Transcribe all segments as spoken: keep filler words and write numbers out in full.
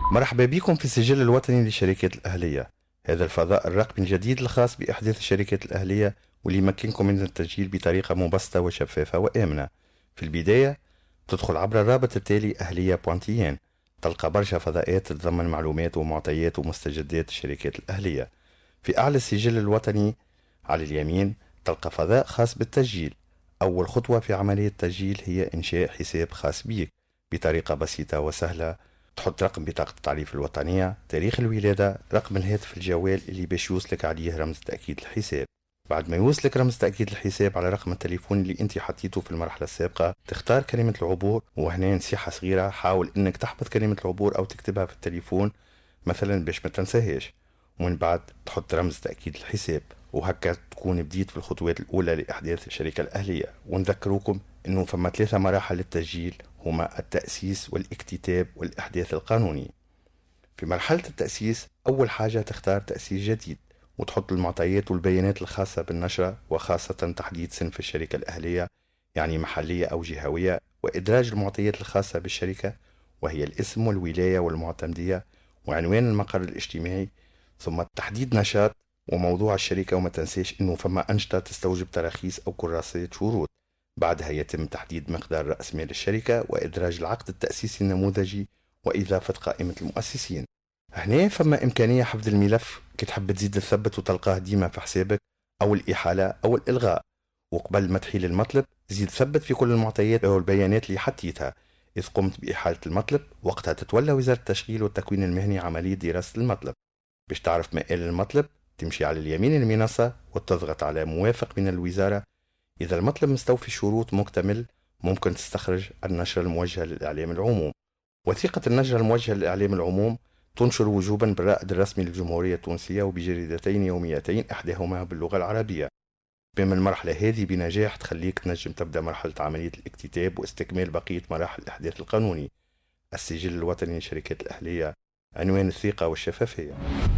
مرحبا بكم في السجل الوطني للشركات الأهلية. هذا الفضاء الرقمي الجديد الخاص بإحداث الشركات الأهلية واللي يمكنكم من التسجيل بطريقة مبسطة وشفافة وآمنة. في البداية تدخل عبر الرابط التالي أهلية بوانتيان، تلقى برشا فضاءات تتضمن معلومات ومعطيات ومستجدات الشركات الأهلية. في أعلى السجل الوطني على اليمين تلقى فضاء خاص بالتسجيل. أول خطوة في عملية التسجيل هي إنشاء حساب خاص بك بطريقة بسيطة وسهلة. تحط رقم بطاقة التعريف الوطنية، تاريخ الولادة، رقم الهاتف الجوال اللي باش يوصلك عليه رمز تأكيد الحساب. بعد ما يوصلك رمز تأكيد الحساب على رقم التليفون اللي انت حطيته في المرحلة السابقة، تختار كلمة العبور. وهنا نصيحة صغيرة، حاول انك تحفظ كلمة العبور او تكتبها في التليفون مثلا باش ما تنساهاش، ومن بعد تحط رمز تأكيد الحساب. وهكا تكون بديت في الخطوات الأولى لإحداث الشركة الأهلية. ونذكروكم أنه فما ثلاثة مراحل للتسجيل، هما التأسيس والاكتتاب والإحداث القانوني. في مرحلة التأسيس أول حاجة تختار تأسيس جديد وتحط المعطيات والبيانات الخاصة بالنشرة، وخاصة تحديد صنف الشركة الأهلية، يعني محلية أو جهوية، وإدراج المعطيات الخاصة بالشركة وهي الاسم والولاية والمعتمدية وعنوان المقر الاجتماعي، ثم تحديد نشاط وموضوع الشركة. وما تنسيش أنه فما أنشطة تستوجب تراخيص أو كراسات شروط. بعدها يتم تحديد مقدار رأس مال الشركة وإدراج العقد التأسيسي النموذجي وإضافة قائمة المؤسسين. هنا فما إمكانية حفظ الملف كي تحب تزيد تثبت وتلقاه ديما في حسابك، أو الإحالة أو الإلغاء. وقبل ما تحيل المطلب زيد ثبت في كل المعطيات أو البيانات اللي حطيتها. إذ قمت بإحالة المطلب وقتها تتولى وزارة التشغيل والتكوين المهني عملية دراسة المطلب. باش تعرف مآل المطلب تمشي على اليمين المنصة وتضغط على موافق من الوزارة. إذا المطلب مستوفي شروط مكتمل ممكن تستخرج النشرة الموجهة للإعلام العموم. وثيقة النشرة الموجهة للإعلام العموم تنشر وجوبا بالرائد الرسمي للجمهورية التونسية وبجريدتين يوميتين، إحداهما باللغة العربية. بما المرحلة هذه بنجاح تخليك تنجم تبدأ مرحلة عملية الاكتتاب واستكمال بقية مراحل الإحداث القانوني. السجل الوطني للشركات الأهلية، عنوان الثقة والشفافية.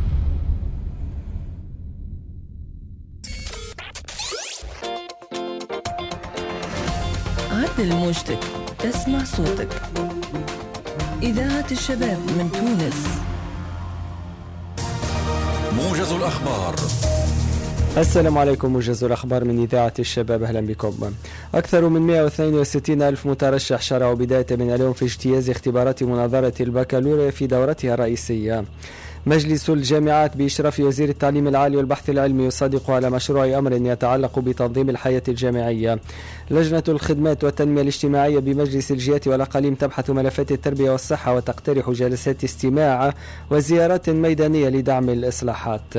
عدل موجتك، اسمع صوتك. إذاعة الشباب من تونس. موجز الأخبار. السلام عليكم. موجز الأخبار من إذاعة الشباب، أهلا بكم. أكثر من مئة واثنين وستين ألف مترشح شارعوا بداية من اليوم في اجتياز اختبارات مناظرة البكالوريا في دورتها الرئيسية. مجلس الجامعات بإشراف وزير التعليم العالي والبحث العلمي يصادق على مشروع أمر يتعلق بتنظيم الحياة الجامعية. لجنة الخدمات والتنمية الاجتماعية بمجلس الجهات والأقاليم تبحث ملفات التربية والصحة وتقترح جلسات استماع وزيارات ميدانية لدعم الإصلاحات.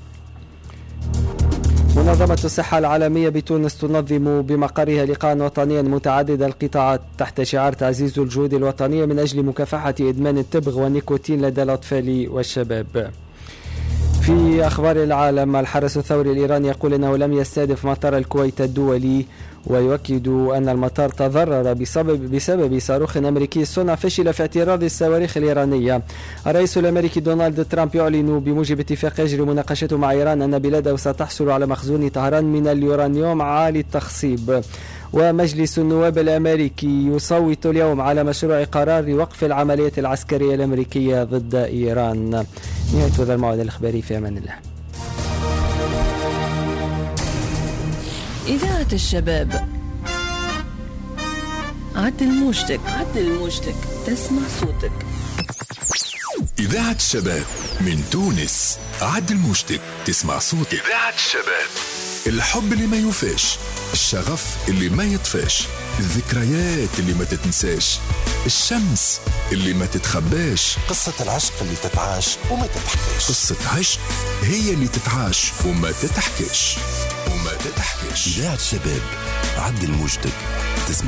منظمة الصحة العالمية بتونس تنظم بمقرها لقاء وطنيا متعدد القطاعات تحت شعار تعزيز الجهود الوطنية من أجل مكافحة إدمان التبغ والنيكوتين لدى الأطفال والشباب. في أخبار العالم، الحرس الثوري الإيراني يقول أنه لم يستهدف مطار الكويت الدولي، ويؤكد أن المطار تضرر بسبب, بسبب صاروخ أمريكي الصنع فشل في اعتراض الصواريخ الإيرانية. الرئيس الأمريكي دونالد ترامب يعلن بموجب اتفاق يجري مناقشته مع إيران أن بلاده ستحصل على مخزون طهران من اليورانيوم عالي التخصيب. ومجلس النواب الأمريكي يصوت اليوم على مشروع قرار وقف العمليات العسكرية الأمريكية ضد إيران. نهاية هذا الموعد الإخباري، في أمان الله. إذاعة الشباب، عدل موجتك، عدل موجتك، تسمع صوتك. إذاعة الشباب من تونس، عدل موجتك، تسمع صوتك. إذاعة الشباب، الحب اللي ما يوفاش، الشغف اللي ما يطفاش، الذكريات اللي ما تتنساش، الشمس اللي ما تتخباش، قصة العشق اللي تتعاش وما تتحكيش. قصة عشق هي اللي تتعاش وما تتحكيش وما تتحكيش. إذاعة الشباب، عدل موجتك، تسمع